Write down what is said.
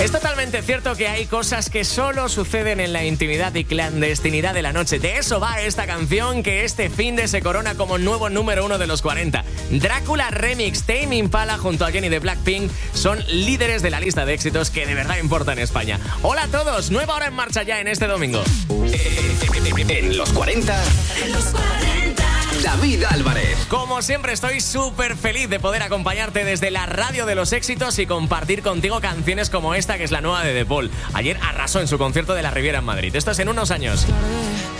Es totalmente cierto que hay cosas que solo suceden en la intimidad y clandestinidad de la noche. De eso va esta canción que este finde se corona como nuevo número 1 de los 40. Drácula Remix. Tame Impala junto a Jenny de Blackpink son líderes de la lista de éxitos que de verdad importa en España. Hola a todos, nueva hora en marcha ya en este domingo. En los 40. David Álvarez. Como siempre estoy súper feliz de poder acompañarte desde la radio de los éxitos y compartir contigo canciones como esta que es la nueva de De Paul. Ayer arrasó en su concierto de la Riviera en Madrid. Esto es En unos años.